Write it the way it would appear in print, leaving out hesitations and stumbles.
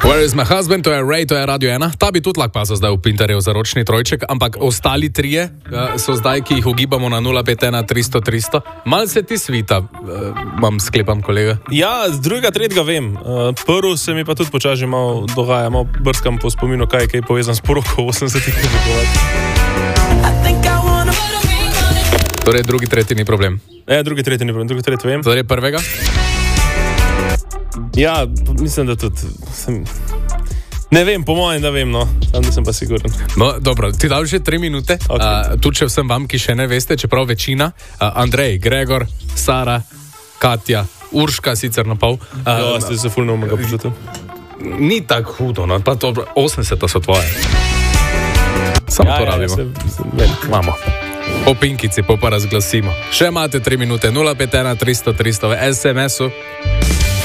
Where is my husband? To je Ray, to je Radio 1. Ta bi tudi lahko pasal zdaj v Pinterjev za ročni trojček, ampak ostali trije so zdaj, ki jih ugibamo na 051 300 300. Mal se ti svita, vam sklepam, kolega. Ja, z drugega, tretjega vem. Prvi se mi pa tudi počasi malo dogaja, malo brskam po spominu, kaj je povezan s poroko 80-ih. Torej, drugi, tretji ni problem. Drugi, tretji ni problem, drugi, tretji vem. Torej, prvega? Ja, mislim, da tudi. Ne vem, po mojem, da vem, no. Sam da sem pa siguren. No, dobro, ti dal že 3 minute. Okay. Tudi če vsem vam, ki še ne veste, čeprav večina. Andrej, Gregor, Sara, Katja, Urška, sicer na pol. Ste se fulno umega počutil. Ni tako hudo, no. Pa to 80 so tvoje. Samo to rabimo. Imamo. Po pinkici, pa razglasimo. Še imate 3 minute, 051 300 300 v SMS-u.